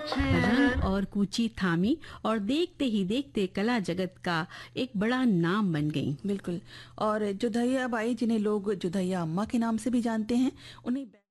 रंग और कूची थामी और देखते ही देखते कला जगत का एक बड़ा नाम बन गई। बिल्कुल। और जुधैया बाई, जिन्हें लोग जुधैया अम्मा के नाम से भी जानते हैं, उन्हें